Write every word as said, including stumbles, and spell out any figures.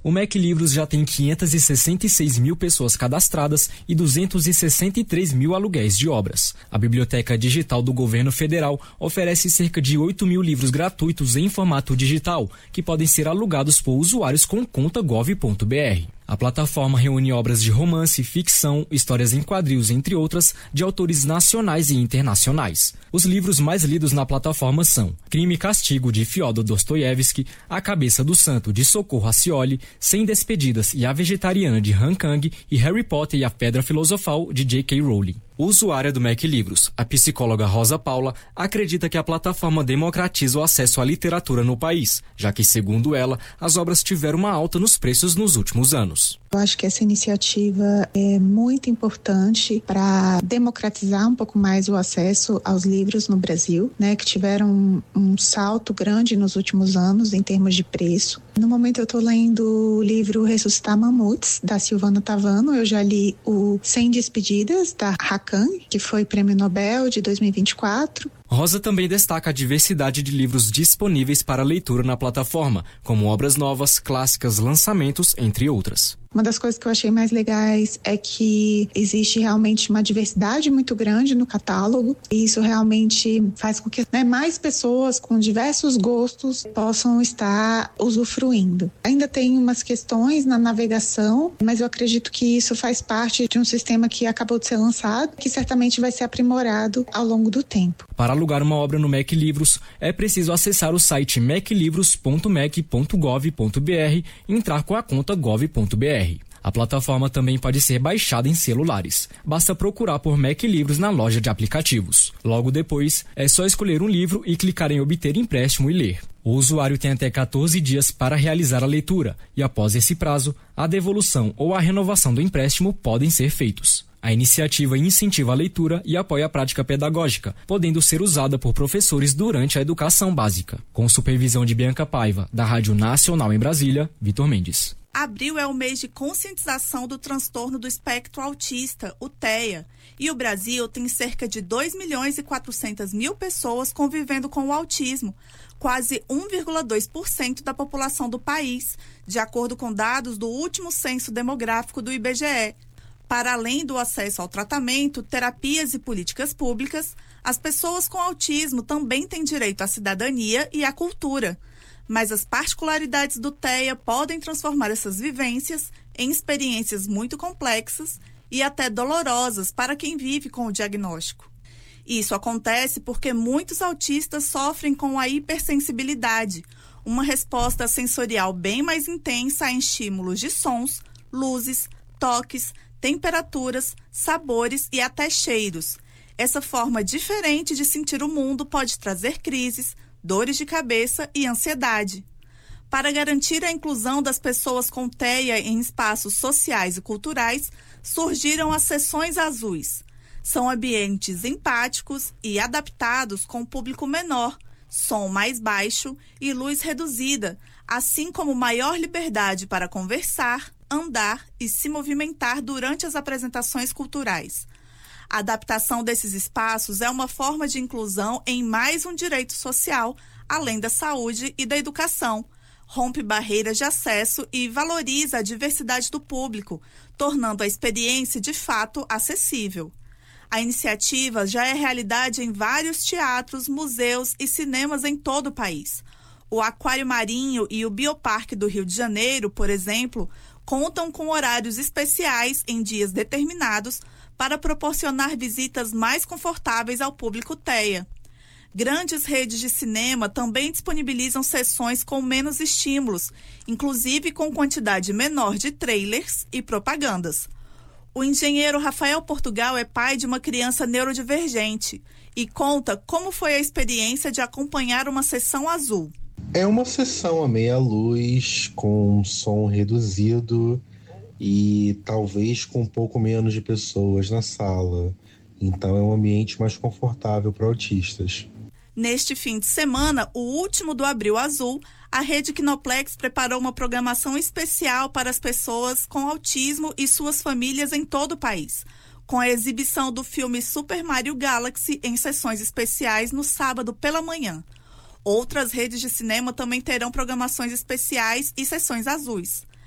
O Mac Livros já tem quinhentas e sessenta e seis mil pessoas cadastradas e duzentos e sessenta e três mil aluguéis de obras. A Biblioteca Digital do Governo Federal oferece cerca de oito mil livros gratuitos em formato digital, que podem ser alugados por usuários com conta gov ponto br. A plataforma reúne obras de romance, ficção, histórias em quadrinhos, entre outras, de autores nacionais e internacionais. Os livros mais lidos na plataforma são Crime e Castigo, de Fyodor Dostoiévski, A Cabeça do Santo, de Socorro Acioli, Sem Despedidas e A Vegetariana, de Han Kang, e Harry Potter e a Pedra Filosofal, de J K Rowling. Usuária do Mac Livros, a psicóloga Rosa Paula acredita que a plataforma democratiza o acesso à literatura no país, já que, segundo ela, as obras tiveram uma alta nos preços nos últimos anos. Eu acho que essa iniciativa é muito importante para democratizar um pouco mais o acesso aos livros no Brasil, né, que tiveram um, um salto grande nos últimos anos em termos de preço. No momento eu estou lendo o livro Ressuscitar Mamutes, da Silvana Tavano. Eu já li o Sem Despedidas, da Hakan, que foi Prêmio Nobel de dois mil e vinte e quatro. Rosa também destaca a diversidade de livros disponíveis para leitura na plataforma, como obras novas, clássicas, lançamentos, entre outras. Uma das coisas que eu achei mais legais é que existe realmente uma diversidade muito grande no catálogo, e isso realmente faz com que, né, mais pessoas com diversos gostos possam estar usufruindo. Ainda tem umas questões na navegação, mas eu acredito que isso faz parte de um sistema que acabou de ser lançado, que certamente vai ser aprimorado ao longo do tempo. Para alugar uma obra no Mac Livros, é preciso acessar o site mac livros ponto mac ponto gov ponto br e entrar com a conta gov ponto br. A plataforma também pode ser baixada em celulares. Basta procurar por Mac Livros na loja de aplicativos. Logo depois, é só escolher um livro e clicar em obter empréstimo e ler. O usuário tem até quatorze dias para realizar a leitura e, após esse prazo, a devolução ou a renovação do empréstimo podem ser feitos. A iniciativa incentiva a leitura e apoia a prática pedagógica, podendo ser usada por professores durante a educação básica. Com supervisão de Bianca Paiva, da Rádio Nacional em Brasília, Vitor Mendes. Abril é o mês de conscientização do transtorno do espectro autista, o TEA, e o Brasil tem cerca de dois milhões e quatrocentas mil pessoas convivendo com o autismo, quase um vírgula dois por cento da população do país, de acordo com dados do último censo demográfico do I B G E. Para além do acesso ao tratamento, terapias e políticas públicas, as pessoas com autismo também têm direito à cidadania e à cultura. Mas as particularidades do TEA podem transformar essas vivências em experiências muito complexas e até dolorosas para quem vive com o diagnóstico. Isso acontece porque muitos autistas sofrem com a hipersensibilidade, uma resposta sensorial bem mais intensa a estímulos de sons, luzes, toques, temperaturas, sabores e até cheiros. Essa forma diferente de sentir o mundo pode trazer crises, dores de cabeça e ansiedade. Para garantir a inclusão das pessoas com TEA em espaços sociais e culturais, surgiram as sessões azuis. São ambientes empáticos e adaptados com público menor, som mais baixo e luz reduzida, assim como maior liberdade para conversar, andar e se movimentar durante as apresentações culturais. A adaptação desses espaços é uma forma de inclusão em mais um direito social, além da saúde e da educação. Rompe barreiras de acesso e valoriza a diversidade do público, tornando a experiência de fato acessível. A iniciativa já é realidade em vários teatros, museus e cinemas em todo o país. O Aquário Marinho e o Bioparque do Rio de Janeiro, por exemplo, contam com horários especiais em dias determinados para proporcionar visitas mais confortáveis ao público TEA. Grandes redes de cinema também disponibilizam sessões com menos estímulos, inclusive com quantidade menor de trailers e propagandas. O engenheiro Rafael Portugal é pai de uma criança neurodivergente e conta como foi a experiência de acompanhar uma sessão azul. É uma sessão a meia luz, com som reduzido e talvez com um pouco menos de pessoas na sala. Então é um ambiente mais confortável para autistas. Neste fim de semana, o último do Abril Azul, a Rede Kinoplex preparou uma programação especial para as pessoas com autismo e suas famílias em todo o país, com a exibição do filme Super Mario Galaxy em sessões especiais no sábado pela manhã. Outras redes de cinema também terão programações especiais e sessões azuis.